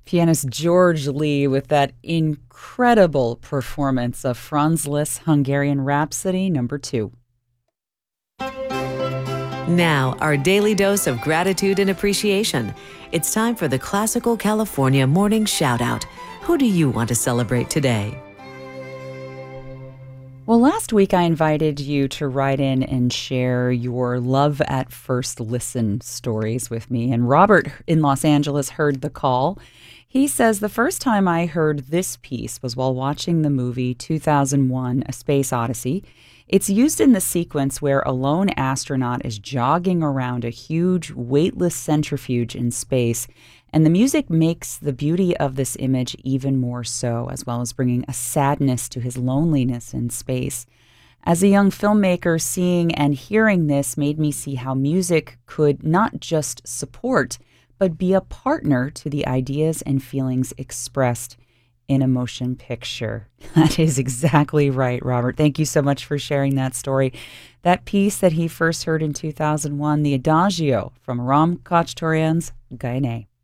Pianist George Lee with that incredible performance of Franz Liszt's Hungarian Rhapsody number 2. Now, our daily dose of gratitude and appreciation. It's time for the Classical California Morning Shoutout. Who do you want to celebrate today? Well, last week I invited you to write in and share your love at first listen stories with me. And Robert in Los Angeles heard the call. He says, the first time I heard this piece was while watching the movie 2001: A Space Odyssey. It's used in the sequence where a lone astronaut is jogging around a huge, weightless centrifuge in space, and the music makes the beauty of this image even more so, as well as bringing a sadness to his loneliness in space. As a young filmmaker, seeing and hearing this made me see how music could not just support, but be a partner to the ideas and feelings expressed in a motion picture. That is exactly right, Robert. Thank you so much for sharing that story. That piece that he first heard in 2001, the Adagio from Ram Khachaturian's Gaine.